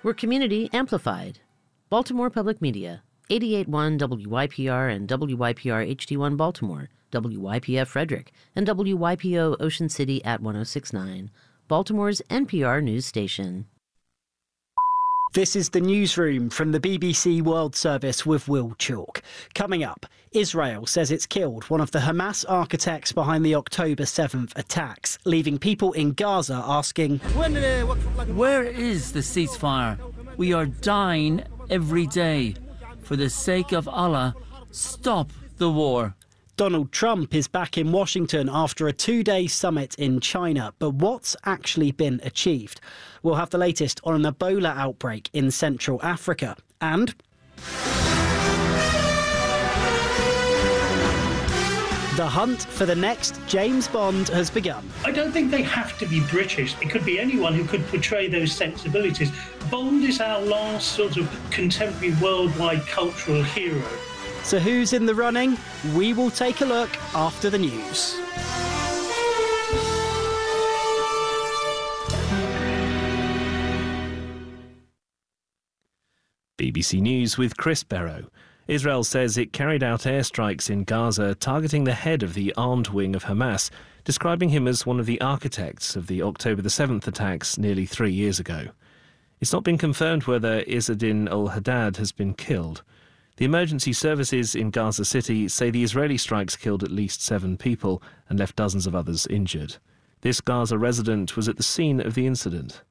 We're community amplified. Baltimore Public Media, 88.1 WYPR and WYPR HD1 Baltimore, WYPF Frederick, and WYPO Ocean City at 106.9, Baltimore's NPR news station. This is the newsroom from the BBC World Service with Will Chalk. Coming up, Israel says it's killed one of the Hamas architects behind the October 7th attacks, leaving people in Gaza asking, where is the ceasefire? We are dying every day. For the sake of Allah, stop the war. Donald Trump is back in Washington after a two-day summit in China. But what's actually been achieved? We'll have the latest on an Ebola outbreak in Central Africa. And the hunt for the next James Bond has begun. I don't think they have to be British. It could be anyone who could portray those sensibilities. Bond is our last sort of contemporary worldwide cultural hero. So who's in the running? We will take a look after the news. BBC News with Chris Barrow. Israel says it carried out airstrikes in Gaza targeting the head of the armed wing of Hamas, describing him as one of the architects of the October the 7th attacks nearly 3 years ago. It's not been confirmed whether Izzeddin al-Haddad has been killed. The emergency services in Gaza City say the Israeli strikes killed at least 7 people and left dozens of others injured. This Gaza resident was at the scene of the incident.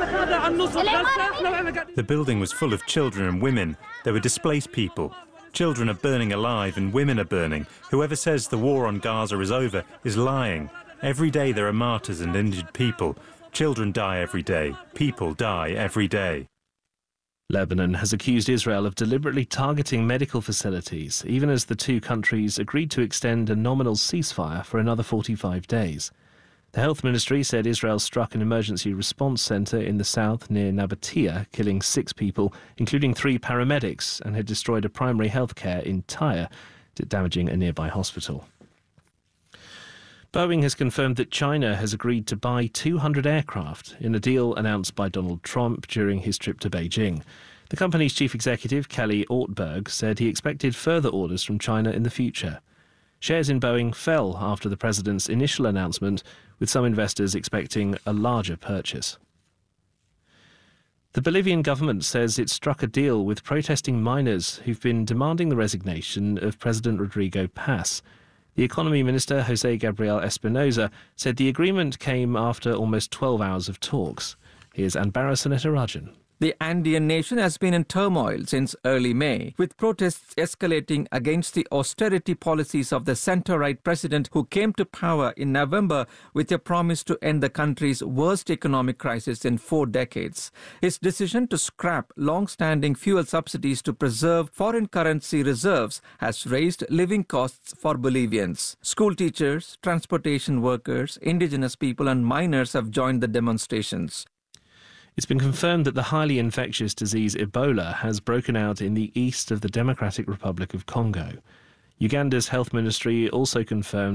The building was full of children and women. There were displaced people. Children are burning alive and women are burning. Whoever says the war on Gaza is over is lying. Every day there are martyrs and injured people. Children die every day. People die every day. Lebanon has accused Israel of deliberately targeting medical facilities, even as the two countries agreed to extend a nominal ceasefire for another 45 days. The health ministry said Israel struck an emergency response centre in the south near Nabatea, killing 6 people, including 3 paramedics, and had destroyed a primary health care in Tyre, damaging a nearby hospital. Boeing has confirmed that China has agreed to buy 200 aircraft in a deal announced by Donald Trump during his trip to Beijing. The company's chief executive, Kelly Ortberg, said he expected further orders from China in the future. Shares in Boeing fell after the president's initial announcement, with some investors expecting a larger purchase. The Bolivian government says it struck a deal with protesting miners who've been demanding the resignation of President Rodrigo Paz. The Economy Minister, José Gabriel Espinosa, said the agreement came after almost 12 hours of talks. Here's Anbara Sunetarajan. The Andean nation has been in turmoil since early May, with protests escalating against the austerity policies of the centre-right president who came to power in November with a promise to end the country's worst economic crisis in 4 decades. His decision to scrap long-standing fuel subsidies to preserve foreign currency reserves has raised living costs for Bolivians. School teachers, transportation workers, indigenous people and miners have joined the demonstrations. It's been confirmed that the highly infectious disease Ebola has broken out in the east of the Democratic Republic of Congo. Uganda's health ministry also confirmed